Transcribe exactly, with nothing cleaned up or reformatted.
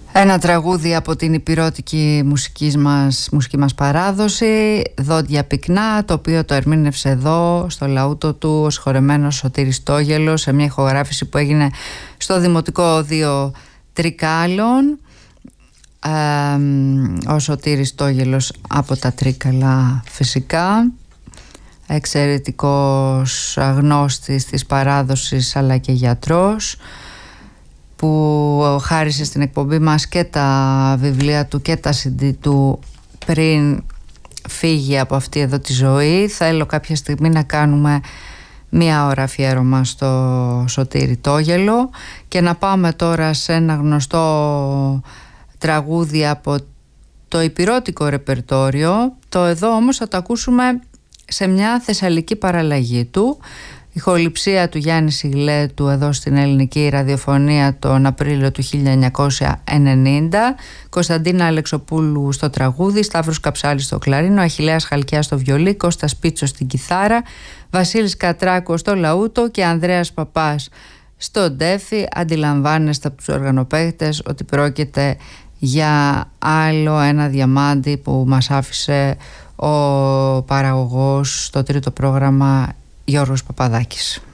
Ένα τραγούδι από την υπηρώτικη μουσική μας, μουσική μας παράδοση, Δόντια πυκνά, το οποίο το ερμήνευσε εδώ στο λαούτο του ο συγχωρεμένος Σωτήρης Τόγελος σε μια ηχογράφηση που έγινε στο Δημοτικό Οδείο Τρικάλων. Ε, ο Σωτήρης Τόγελος από τα Τρίκαλα φυσικά, εξαιρετικός γνώστης της παράδοσης αλλά και γιατρός, που χάρισε στην εκπομπή μας και τα βιβλία του και τα σι ντι του πριν φύγει από αυτή εδώ τη ζωή. Θέλω κάποια στιγμή να κάνουμε μία ώρα αφιέρωμα στο Σωτήρη Τόγελο και να πάμε τώρα σε ένα γνωστό τραγούδι από το υπηρώτικο ρεπερτόριο. Το εδώ όμως θα το ακούσουμε σε μια θεσσαλική παραλλαγή του. Ηχοληψία του Γιάννη Σιγλέτου εδώ στην ελληνική ραδιοφωνία τον Απρίλιο του χίλια εννιακόσια ενενήντα. Κωνσταντίνα Αλεξοπούλου στο τραγούδι, Σταύρος Καψάλης στο κλαρίνο, Αχιλλέας Χαλκιάς στο βιολί, Κώστας Πίτσος στην κιθάρα, Βασίλης Κατράκος στο λαούτο και Ανδρέας Παπάς στο ντέφι. Αντιλαμβάνεστε από τους οργανοπαίχτες ότι πρόκειται για άλλο ένα διαμάντι που μας άφησε ο παραγωγός στο τρίτο πρόγραμμα Γιώργος Παπαδάκης.